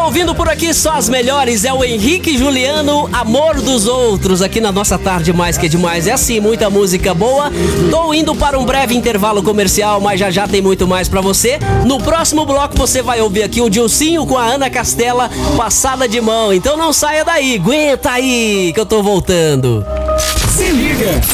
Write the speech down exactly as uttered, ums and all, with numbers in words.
ouvindo por aqui só as melhores, é o Henrique Juliano, Amor dos Outros, aqui na nossa tarde mais que demais. É assim, muita música boa. Tô indo para um breve intervalo comercial, mas já já tem muito mais pra você. No próximo bloco você vai ouvir aqui o Dilcinho com a Ana Castela, Passada de Mão. Então não saia daí, aguenta aí que eu tô voltando. Se liga!